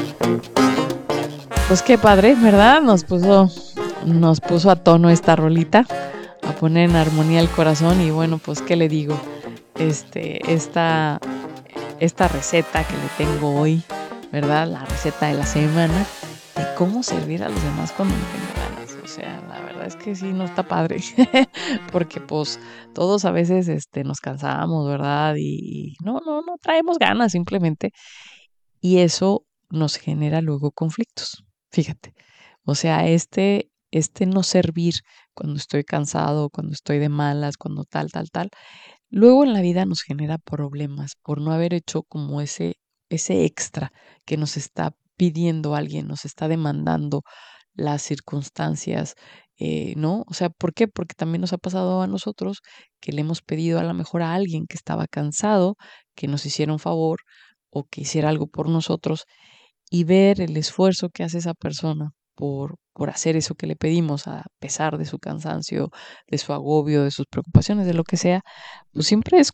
Pues qué padre, ¿verdad? Nos puso a tono esta rolita, a poner en armonía el corazón y bueno, pues qué le digo, este, esta, esta receta que le tengo hoy, ¿verdad? La receta de la semana de cómo servir a los demás cuando no tengo ganas. O sea, la verdad es que sí, no está padre, porque pues todos a veces nos cansamos, ¿verdad? Y no traemos ganas simplemente. Y eso nos genera luego conflictos. Fíjate. O sea, este no servir cuando estoy cansado, cuando estoy de malas, cuando tal, luego en la vida nos genera problemas por no haber hecho como ese extra que nos está pidiendo alguien, nos está demandando las circunstancias, ¿no? O sea, ¿por qué? Porque también nos ha pasado a nosotros que le hemos pedido a lo mejor a alguien que estaba cansado, que nos hiciera un favor o que hiciera algo por nosotros y ver el esfuerzo que hace esa persona por hacer eso que le pedimos, a pesar de su cansancio, de su agobio, de sus preocupaciones, de lo que sea, pues siempre es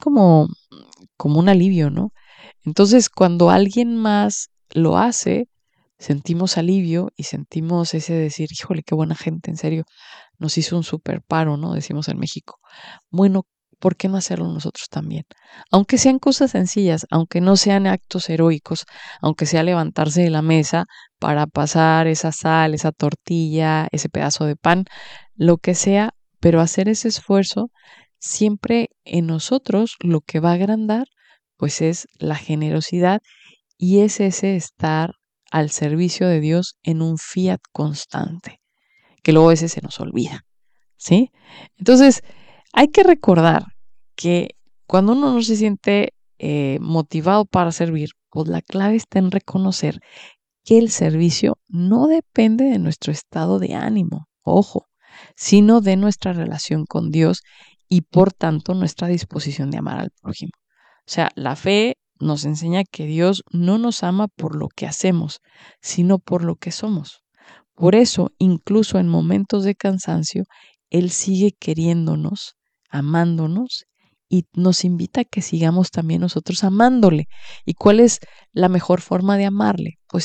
como un alivio, ¿no? Entonces, cuando alguien más lo hace, sentimos alivio y sentimos ese decir, híjole, qué buena gente, en serio, nos hizo un super paro, ¿no? Decimos en México. Bueno, ¿por qué no hacerlo nosotros también? Aunque sean cosas sencillas, aunque no sean actos heroicos, aunque sea levantarse de la mesa para pasar esa sal, esa tortilla, ese pedazo de pan, lo que sea, pero hacer ese esfuerzo, siempre en nosotros lo que va a agrandar, pues es la generosidad y es ese estar al servicio de Dios en un fiat constante, que luego a veces se nos olvida. ¿Sí? Entonces, hay que recordar que cuando uno no se siente motivado para servir, pues la clave está en reconocer que el servicio no depende de nuestro estado de ánimo, ojo, sino de nuestra relación con Dios y por tanto nuestra disposición de amar al prójimo. O sea, la fe nos enseña que Dios no nos ama por lo que hacemos, sino por lo que somos. Por eso, incluso en momentos de cansancio, Él sigue queriéndonos, amándonos y nos invita a que sigamos también nosotros amándole. ¿Y cuál es la mejor forma de amarle? Pues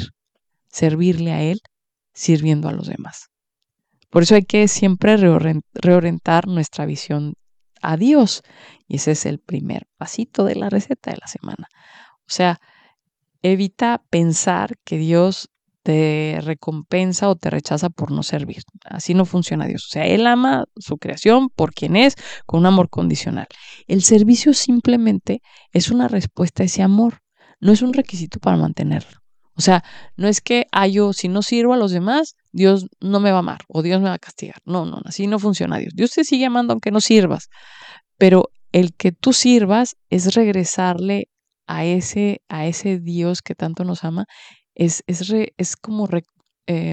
servirle a Él, sirviendo a los demás. Por eso hay que siempre reorientar nuestra visión a Dios. Y ese es el primer pasito de la receta de la semana. O sea, evita pensar que Dios te recompensa o te rechaza por no servir. Así no funciona Dios. O sea, Él ama su creación por quien es, con un amor condicional. El servicio simplemente es una respuesta a ese amor, no es un requisito para mantenerlo. O sea, no es que yo, si no sirvo a los demás, Dios no me va a amar o Dios me va a castigar. No, así no funciona Dios. Dios te sigue amando aunque no sirvas, pero el que tú sirvas es regresarle a ese Dios que tanto nos ama, es como eh,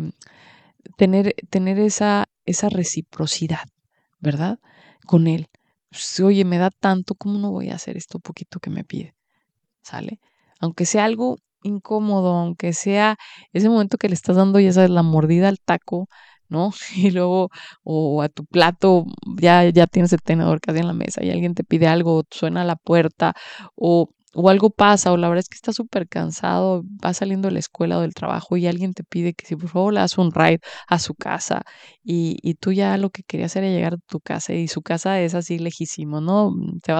tener esa reciprocidad, ¿verdad? Con Él. Pues, oye, me da tanto, ¿cómo no voy a hacer esto poquito que me pide? ¿Sale? Aunque sea algo incómodo, aunque sea ese momento que le estás dando, ya sabes, la mordida al taco, ¿no? Y luego, o a tu plato, ya tienes el tenedor casi en la mesa y alguien te pide algo, o suena la puerta, o algo pasa, o la verdad es que estás súper cansado, vas saliendo de la escuela o del trabajo y alguien te pide que si por favor le das un ride a su casa y tú ya lo que querías era llegar a tu casa y su casa es así lejísimo, ¿no? Te